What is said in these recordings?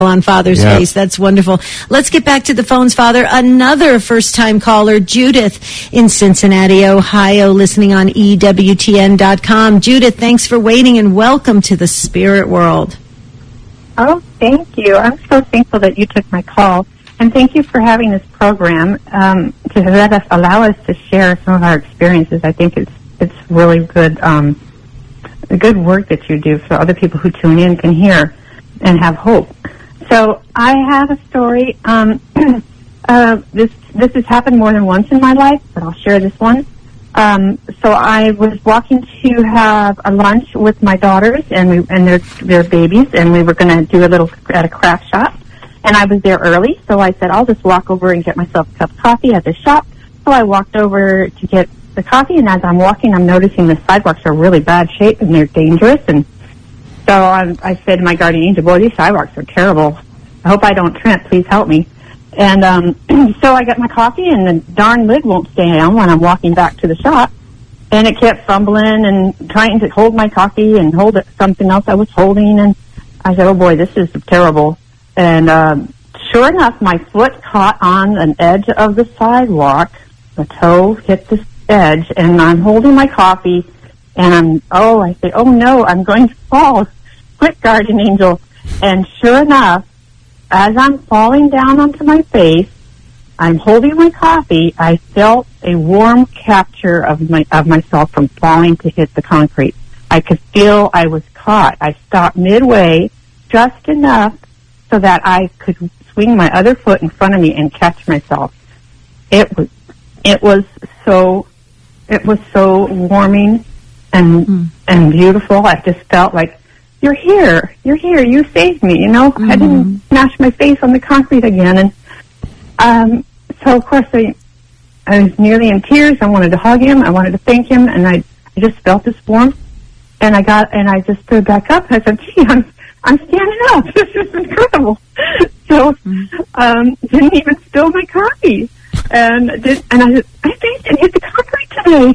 on Father's face. That's wonderful. Let's get back to the phones, Father. Another first-time caller, Judith in Cincinnati, Ohio, listening on EWTN.com. Judith, thanks for waiting and welcome to the spirit world. Oh, thank you. I'm so thankful that you took my call. And thank you for having this program to allow us to share some of our experiences. I think it's really good work that you do so other people who tune in can hear and have hope. So I have a story. This has happened more than once in my life, but I'll share this one. So I was walking to have a lunch with my daughters and their babies, and we were going to do a little at a craft shop. And I was there early, so I said, I'll just walk over and get myself a cup of coffee at the shop. So I walked over to get the coffee, and as I'm walking, I'm noticing the sidewalks are really bad shape, and they're dangerous. And so I said to my guardian angel, boy, these sidewalks are terrible. I hope I don't trip. Please help me. And so I got my coffee, and the darn lid won't stay down when I'm walking back to the shop. And it kept fumbling and trying to hold my coffee and hold something else I was holding. And I said, oh, boy, this is terrible. And sure enough, my foot caught on an edge of the sidewalk. The toe hit the edge, and I'm holding my coffee, and I say, oh, no, I'm going to fall. Quick, guardian angel. And sure enough, as I'm falling down onto my face, I'm holding my coffee, I felt a warm capture of myself from falling to hit the concrete. I could feel I was caught. I stopped midway, just enough so that I could swing my other foot in front of me and catch myself. It was so warming and beautiful. I just felt like, you're here, you saved me, I didn't smash my face on the concrete again. And so of course I was nearly in tears. I wanted to hug him, I wanted to thank him, and I just felt this warmth, and I just stood back up, and I said, gee, I'm standing up. This is incredible. So, didn't even spill my coffee. And I faced and hit the concrete today.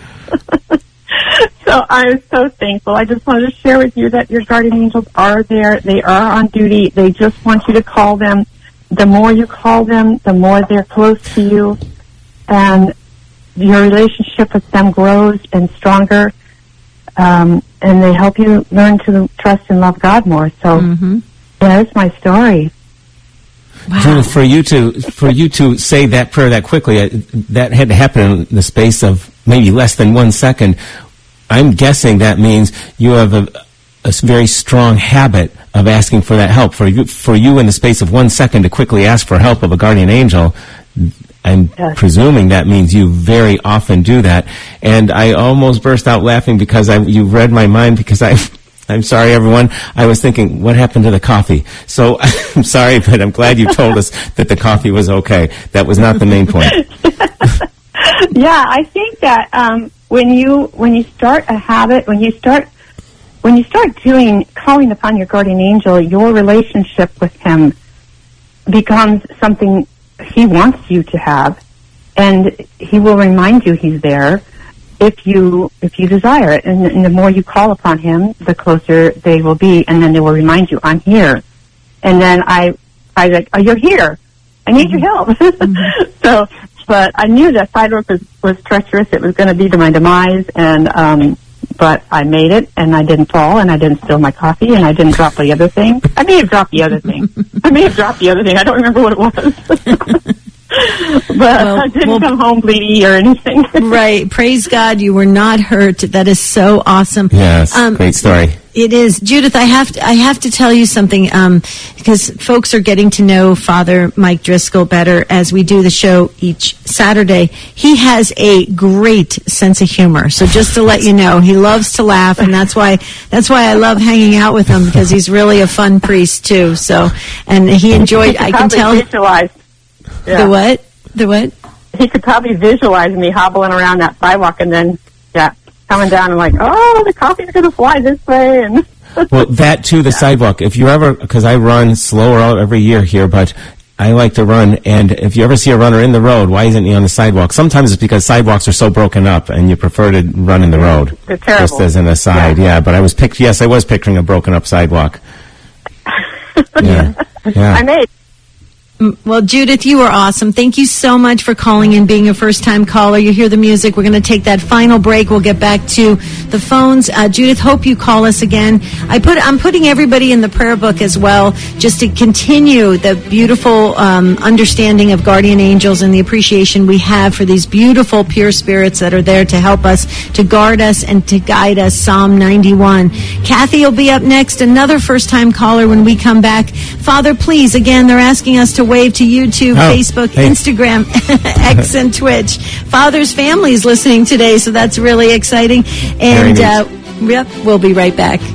So I'm so thankful. I just wanted to share with you that your guardian angels are there. They are on duty. They just want you to call them. The more you call them, the more they're close to you. And your relationship with them grows and stronger. And they help you learn to trust and love God more. So that's my story. Wow. Judith, for you to say that prayer that quickly, that had to happen in the space of maybe less than 1 second. I'm guessing that means you have a very strong habit of asking for that help. For you in the space of 1 second to quickly ask for help of a guardian angel, I'm presuming that means you very often do that. And I almost burst out laughing because you read my mind, because I'm sorry, everyone. I was thinking, what happened to the coffee? So I'm sorry, but I'm glad you told us that the coffee was okay. That was not the main point. Yeah, I think that when you start a habit, when you start calling upon your guardian angel, your relationship with him becomes something he wants you to have, and he will remind you he's there if you desire it. And the more you call upon him, the closer they will be, and then they will remind you, I'm here. And then I like, oh, you're here. I need your help. So, but I knew that sidewalk was treacherous. It was going to be to my demise, and but I made it, and I didn't fall, and I didn't spill my coffee, and I didn't drop the other thing. I may have dropped the other thing. I don't remember what it was. But I didn't come home bleedy or anything. Right. Praise God, you were not hurt. That is so awesome. Yes, great story. It is. Judith, I have to tell you something, because folks are getting to know Father Mike Driscoll better as we do the show each Saturday. He has a great sense of humor. So just to let you know, he loves to laugh, and that's why I love hanging out with him, because he's really a fun priest too. So, and he enjoyed, I can tell. Visualize. Yeah. The what? He could probably visualize me hobbling around that sidewalk, and then, coming down and like, oh, the coffee's going to fly this way. And well, that too, the sidewalk. If you ever, because I run slower every year here, but I like to run, and if you ever see a runner in the road, why isn't he on the sidewalk? Sometimes it's because sidewalks are so broken up, and you prefer to run in the road. They're terrible. Just as an aside, but I was picturing a broken up sidewalk. Yeah. Yeah. I'm 8. Well, Judith, you were awesome. Thank you so much for calling and being a first-time caller. You hear the music. We're going to take that final break. We'll get back to the phones. Judith, hope you call us again. I'm putting everybody in the prayer book as well, just to continue the beautiful understanding of guardian angels and the appreciation we have for these beautiful, pure spirits that are there to help us, to guard us, and to guide us. Psalm 91. Kathy will be up next, another first-time caller when we come back. Father, please, again, they're asking us to wave to YouTube, Facebook, Instagram, X, and Twitch. Father's family is listening today, so that's really exciting. And yep, we'll be right back.